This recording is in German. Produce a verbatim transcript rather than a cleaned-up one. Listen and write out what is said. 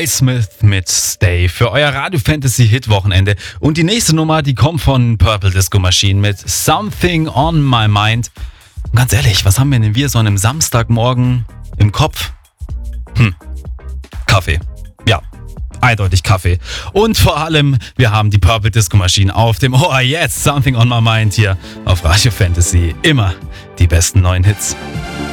Smith mit Stay für euer Radio Fantasy Hit Wochenende. Und die nächste Nummer, die kommt von Purple Disco Machine mit Something on My Mind. Und ganz ehrlich, was haben wir denn wir so an einem Samstagmorgen im Kopf? Hm, Kaffee. Ja, eindeutig Kaffee. Und vor allem, wir haben die Purple Disco Machine auf dem Ohr. Jetzt Something on My Mind hier auf Radio Fantasy. Immer die besten neuen Hits.